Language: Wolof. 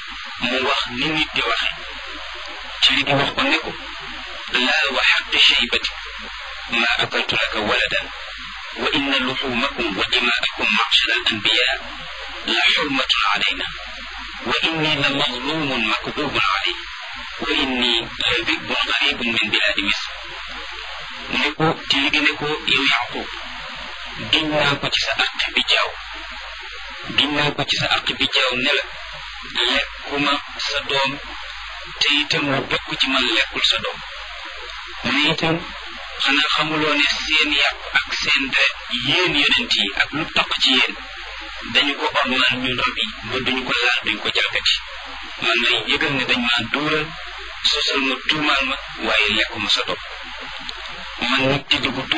mu wax ni nit di waxe ci li wax ko ne ko laa wa xaqi shaybati ma akaltu laka waladan wa inna luxumakum wa dimaakum ma'shara al-anbiya la xurmatun alayna wa inni la mazlumun makdubun alayhi wa inni la dibun garibun min biladi misr mu ne ko ci li ne ko yow Yaqub giñ naa ko ci sa àq bi jaaw giñ naa ko ci sa àq bi jaaw ne la lekkuma sa doom te itam lu bokk ci man lekkul sa doom mu ne itam xanaa xamuloo ne seen yàpp ak seen deret yéen yonent yi ak lu toq ci yéen dañu ko ormal ñun rab yi ba duñu ko laal duñu ko jalgati man lay yëgal ne dañ maa duural sosal ma tuumaal ma waaye lekkuma sa doom man nit di dugg